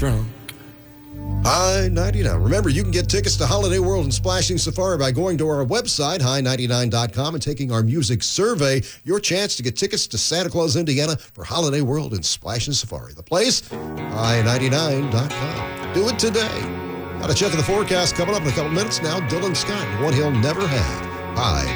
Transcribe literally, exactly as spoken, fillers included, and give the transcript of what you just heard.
drunk. High ninety-nine. Remember, you can get tickets to Holiday World and Splashing Safari by going to our website, high ninety-nine dot com, and taking our music survey. Your chance to get tickets to Santa Claus, Indiana for Holiday World and Splashing Safari. The place, high ninety-nine dot com. Do it today. Got a check of the forecast coming up in a couple minutes now. Dylan Scott, what he'll never have. High